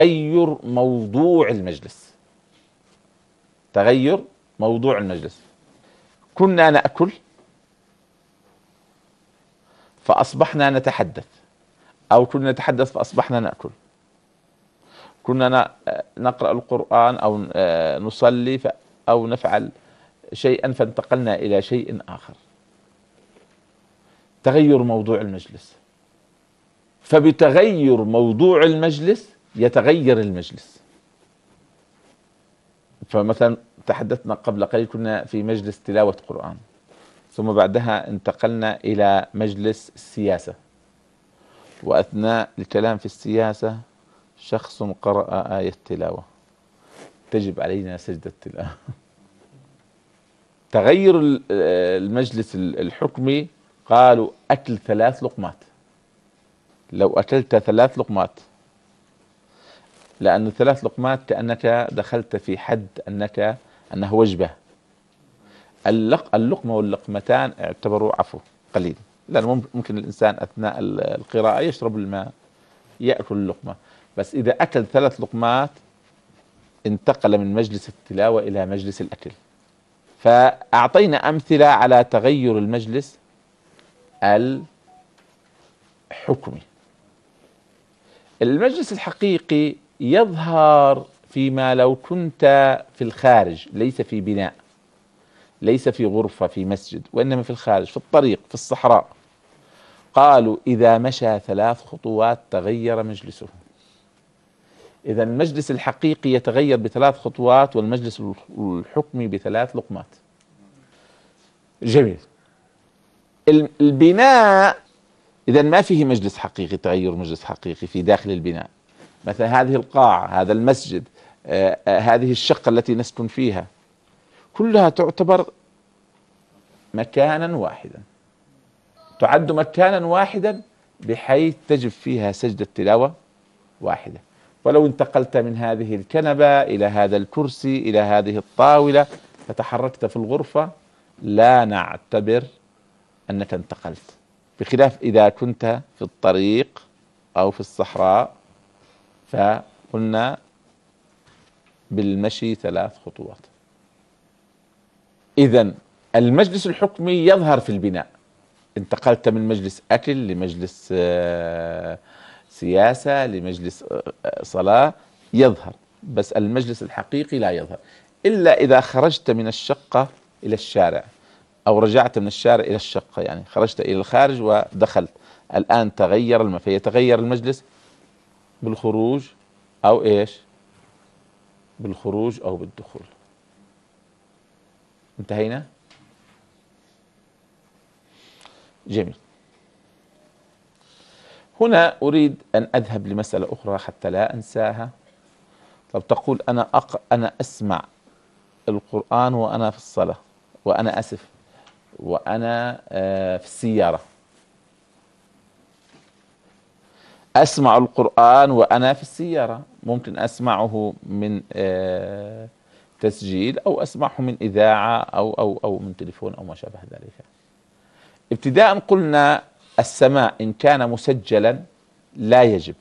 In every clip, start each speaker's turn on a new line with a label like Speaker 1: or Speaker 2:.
Speaker 1: تغير موضوع المجلس. تغير موضوع المجلس. كنا نأكل فأصبحنا نتحدث، أو كنا نتحدث فأصبحنا نأكل. كنا نقرأ القرآن أو نصلي أو نفعل شيئا فانتقلنا إلى شيء آخر. تغير موضوع المجلس. فبتغير موضوع المجلس يتغير المجلس. فمثلا تحدثنا قبل قليل كنا في مجلس تلاوة قرآن، ثم بعدها انتقلنا إلى مجلس السياسة، وأثناء الكلام في السياسة شخص قرأ آية تجب علينا سجدة التلاوة. تغير المجلس الحكمي، قالوا أكل 3 لقمات. لو أكلت 3 لقمات، لأن 3 لقمات كأنك دخلت في حد أنه وجبة. اللقمة واللقمتان اعتبروا عفو قليل، لأن ممكن الإنسان أثناء القراءة يشرب الماء يأكل اللقمة، بس إذا أكل 3 لقمات انتقل من مجلس التلاوة إلى مجلس الأكل. فأعطينا أمثلة على تغير المجلس الحكمي. المجلس الحقيقي يظهر فيما لو كنت في الخارج، ليس في بناء، ليس في غرفة في مسجد، وإنما في الخارج، في الطريق، في الصحراء. قالوا إذا مشى 3 خطوات تغير مجلسه. إذا المجلس الحقيقي يتغير ب3 خطوات، والمجلس الحكمي ب3 لقمات. جميل. البناء إذا ما فيه مجلس حقيقي، تغير مجلس حقيقي في داخل البناء. مثلا هذه القاعة، هذا المسجد، هذه الشقة التي نسكن فيها، كلها تعتبر مكانا واحدا، تعد مكانا واحدا بحيث تجب فيها سجدة تلاوة واحدة. ولو انتقلت من هذه الكنبة إلى هذا الكرسي إلى هذه الطاولة فتحركت في الغرفة لا نعتبر أنك انتقلت، بخلاف إذا كنت في الطريق أو في الصحراء فقلنا بالمشي 3 خطوات. إذن المجلس الحكمي يظهر في البناء. انتقلت من مجلس أكل لمجلس سياسة لمجلس صلاة، يظهر، بس المجلس الحقيقي لا يظهر إلا إذا خرجت من الشقة إلى الشارع، أو رجعت من الشارع إلى الشقة، يعني خرجت إلى الخارج ودخلت. الآن تغير فيتغير المجلس بالخروج أو إيش؟ بالخروج أو بالدخول. انتهينا؟ جميل. هنا أريد أن أذهب لمسألة أخرى حتى لا أنساها. طب تقول أنا أسمع القرآن وأنا في الصلاة، وأنا أسف وأنا في السيارة. أسمع القرآن وأنا في السيارة، ممكن أسمعه من تسجيل، أو أسمعه من إذاعة أو من تليفون أو ما شابه ذلك. ابتداء قلنا السماع إن كان مسجلا لا يجب،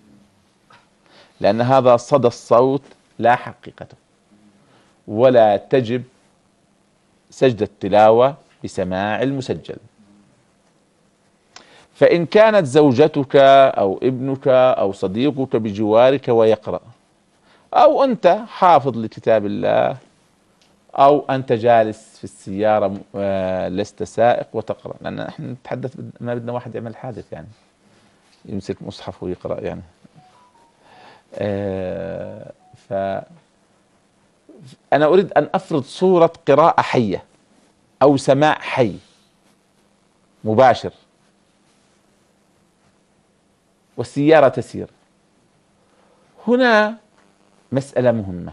Speaker 1: لأن هذا صدى الصوت لا حقيقته، ولا تجب سجد التلاوة بسماع المسجل. فإن كانت زوجتك أو ابنك أو صديقك بجوارك ويقرأ، أو أنت حافظ لكتاب الله، أو أنت جالس في السيارة لست سائق وتقرأ، لأن نحن نتحدث ما بدنا واحد يعمل حادث يعني يمسك مصحف ويقرأ يعني. فأنا أريد أن أفرض صورة قراءة حية أو سماع حي مباشر، والسيارة تسير. هنا مسألة مهمة.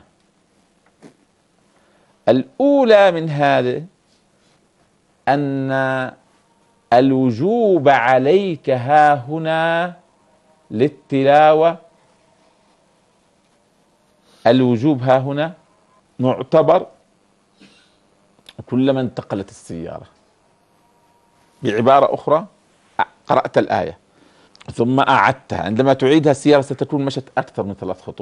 Speaker 1: الأولى من هذا أن الوجوب عليك ها هنا للتلاوة، الوجوب ها هنا معتبر كلما انتقلت السيارة. بعبارة أخرى، قرأت الآية ثم أعدتها، عندما تعيدها السيارة ستكون مشت أكثر من 3 خطوات.